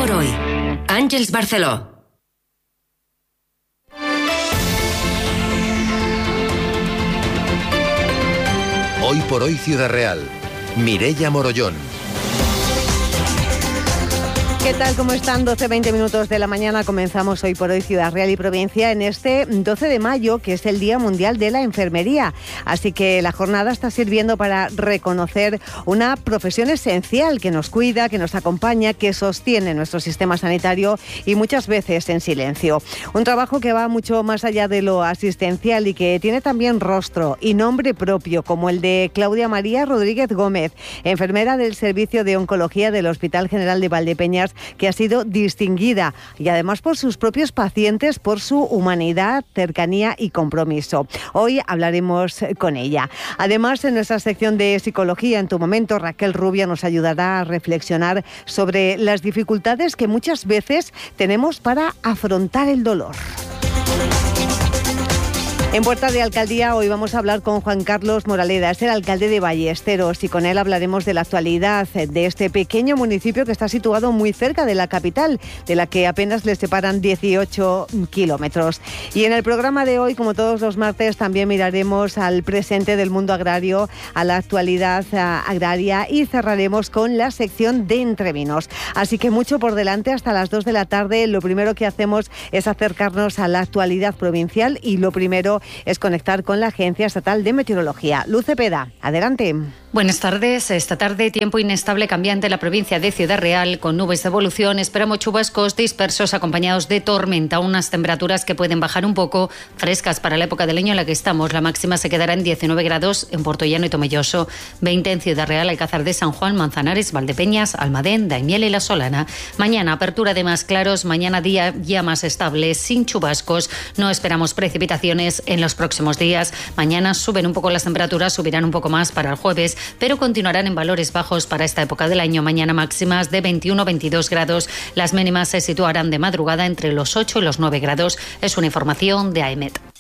por hoy. Àngels Barceló. Hoy por hoy Ciudad Real. Mireia Morollón. ¿Qué tal? ¿Cómo están? 12-20 minutos de la mañana. Comenzamos Hoy por Hoy Ciudad Real y Provincia en este 12 de mayo, que es el Día Mundial de la Enfermería. Así que la jornada está sirviendo para reconocer una profesión esencial que nos cuida, que nos acompaña, que sostiene nuestro sistema sanitario y muchas veces en silencio. Un trabajo que va mucho más allá de lo asistencial y que tiene también rostro y nombre propio, como el de Claudia María Rodríguez Gómez, enfermera del Servicio de Oncología del Hospital General de Valdepeñas, que ha sido distinguida y además por sus propios pacientes, por su humanidad, cercanía y compromiso. Hoy hablaremos con ella. Además, en nuestra sección de Psicología, en tu momento, Raquel Rubia nos ayudará a reflexionar sobre las dificultades que muchas veces tenemos para afrontar el dolor. En Puerta de Alcaldía hoy vamos a hablar con Juan Carlos Moraleda, es el alcalde de Ballesteros, y con él hablaremos de la actualidad de este pequeño municipio que está situado muy cerca de la capital, de la que apenas le separan 18 kilómetros. Y en el programa de hoy, como todos los martes, también miraremos al presente del mundo agrario, a la actualidad agraria, y cerraremos con la sección de Entrevinos. Así que mucho por delante hasta las 2 de la tarde. Lo primero que hacemos es acercarnos a la actualidad provincial y lo primero es conectar con la Agencia Estatal de Meteorología. Luz Cepeda, adelante. Buenas tardes. Esta tarde, tiempo inestable cambiante en la provincia de Ciudad Real, con nubes de evolución. Esperamos chubascos dispersos acompañados de tormenta, unas temperaturas que pueden bajar un poco, frescas para la época del año en la que estamos. La máxima se quedará en 19 grados en Portollano y Tomelloso, 20 en Ciudad Real, Alcázar de San Juan, Manzanares, Valdepeñas, Almadén, Daimiel y La Solana. Mañana, apertura de más claros, mañana día ya más estable, sin chubascos. No esperamos precipitaciones en los próximos días. Mañana suben un poco las temperaturas, subirán un poco más para el jueves, pero continuarán en valores bajos para esta época del año. Mañana máximas de 21-22 grados. Las mínimas se situarán de madrugada entre los 8 y los 9 grados. Es una información de AEMET.